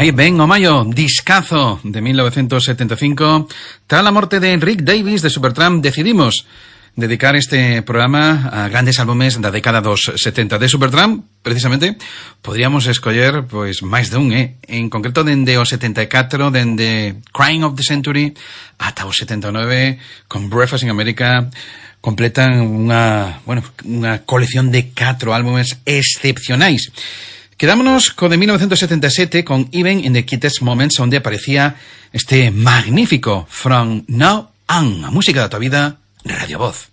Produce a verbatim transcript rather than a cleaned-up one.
Ahí ven o Mayo, discazo de mil novecientos setenta y cinco. Tras la muerte de Rick Davies de Supertramp, decidimos dedicar este programa a grandes álbumes da década dos setenta de Supertramp. Precisamente, podríamos escoller pois máis de un, eh? En concreto, dende o setenta e catro, dende Crying of the Century, ata o setenta e nove, con Breakfast in America, completan unha, bueno, unha colección de catro álbumes excepcionais. Quedámonos co de mil novecientos setenta e sete, con Even in the Cutest Moments, onde aparecía este magnífico From Now On, a música da tua vida, Radio Voz.